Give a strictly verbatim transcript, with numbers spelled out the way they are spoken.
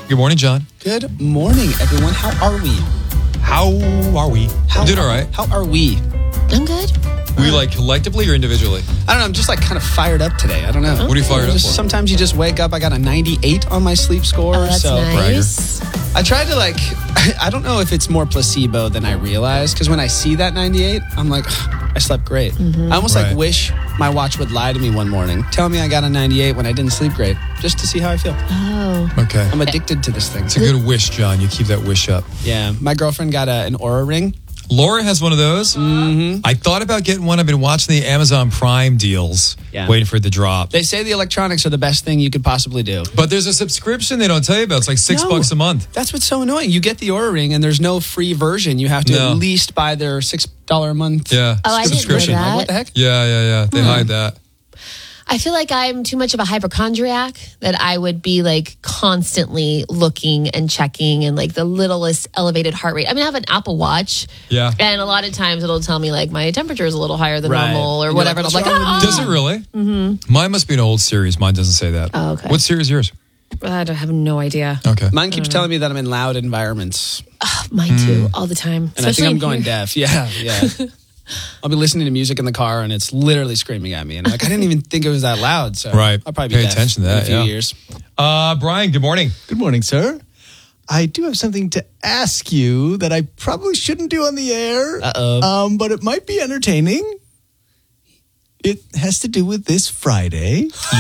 Good morning, John. Good morning, everyone. How are we? How are we? How, I'm doing all right. How are we? I'm good. We like collectively or individually? I don't know. I'm just like kind of fired up today. I don't know. What are you fired up just, for? Sometimes you just wake up. I got a ninety-eight on my sleep score. Oh, that's so nice. I tried to like, I don't know if it's more placebo than I realized. Because when I see that ninety-eight, I'm like, I slept great. Mm-hmm. I almost Right. like wish my watch would lie to me one morning, tell me I got a ninety-eight when I didn't sleep great, just to see how I feel. Oh. Okay. I'm addicted to this thing. It's a good wish, John. You keep that wish up. Yeah. My girlfriend got a, an Oura ring. Laura has one of those. Mm-hmm. I thought about getting one. I've been watching the Amazon Prime deals, Yeah. waiting for it to drop. They say the electronics are the best thing you could possibly do. But there's a subscription they don't tell you about. It's like six No. bucks a month. That's what's so annoying. You get the Oura Ring and there's no free version. You have to No. at least buy their six dollars a month Yeah. Oh, I didn't know subscription. that. Like, what the heck? Yeah, yeah, yeah. They hide that. I feel like I'm too much of a hypochondriac that I would be like constantly looking and checking and like the littlest elevated heart rate. I mean, I have an Apple Watch. Yeah. And a lot of times it'll tell me like my temperature is a little higher than Right. normal or You're whatever. like, And I'm like, "What's wrong with oh. Does it really? Mm-hmm. Mine must be an old series. Mine doesn't say that. Oh, okay. What series is yours? I don't have no idea. Okay. Mine keeps telling me that I'm in loud environments. Mine too, all the time. And I think I'm in going here. deaf. Yeah, yeah. I'll be listening to music in the car and it's literally screaming at me. And I'm like, I didn't even think it was that loud. So Right. I'll probably be Pay deaf attention to in that, a few yeah. years. Uh, Brian, good morning. Good morning, sir. I do have something to ask you that I probably shouldn't do on the air. Uh-oh. Um, but it might be entertaining. It has to do with this Friday.